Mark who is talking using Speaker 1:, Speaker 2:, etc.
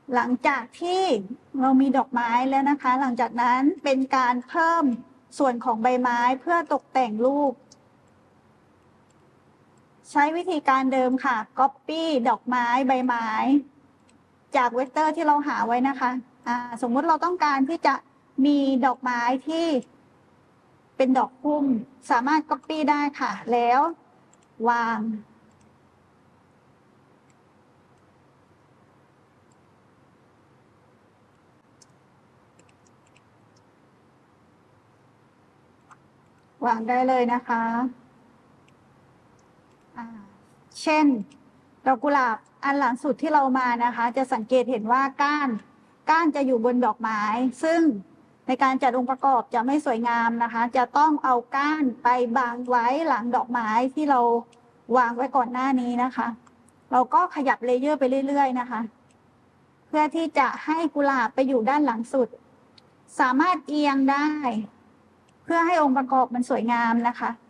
Speaker 1: หลังจากที่เรามีดอกไม้แล้วนะคะ หลังจากนั้นเป็นการเพิ่มส่วนของใบไม้เพื่อตกแต่งรูปใช้วิธีการเดิมค่ะ Copy ดอกไม้ใบไม้จากเวกเตอร์ที่เราหาไว้นะคะสมมุติเราต้องการที่จะมีดอกไม้ที่เป็นดอกพุ่มสามารถ Copy ได้ค่ะ แล้ววางได้เลยนะคะเช่นดอกกุหลาบอันหลังสุดที่เรามานะคะ จะสังเกตเห็นว่าก้านจะอยู่บนดอกไม้ ซึ่งในการจัดองค์ประกอบจะไม่สวยงามนะคะ จะต้องเอาก้านไปบังไว้หลังดอกไม้ที่เราวางไว้ก่อนหน้านี้นะคะ เราก็ขยับเลเยอร์ไปเรื่อยๆนะคะเพื่อที่จะให้กุหลาบไปอยู่ด้านหลังสุด สามารถเอียงได้ เพื่อให้องค์ประกอบมันสวยงามนะคะ